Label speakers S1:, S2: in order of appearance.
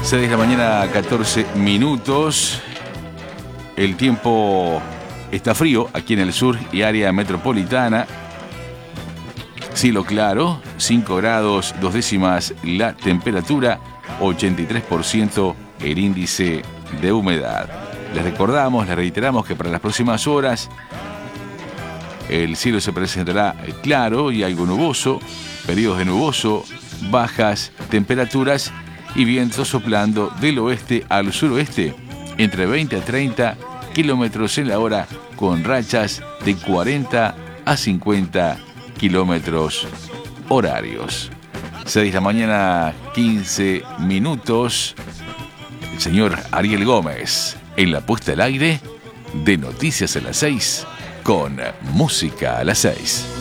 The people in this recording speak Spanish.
S1: 6 de la mañana, 14 minutos. El tiempo está frío aquí en el sur y área metropolitana. Cielo claro, 5 grados, 2 décimas la temperatura, 83% el índice de humedad. Les recordamos, les reiteramos que para las próximas horas el cielo se presentará claro y algo nuboso, periodos de nuboso, bajas temperaturas y vientos soplando del oeste al suroeste entre 20 a 30 kilómetros en la hora, con rachas de 40 a 50 kilómetros horarios. 6 de la mañana, 15 minutos. El señor Ariel Gómez en la puesta al aire de Noticias a las 6 con Música a las 6.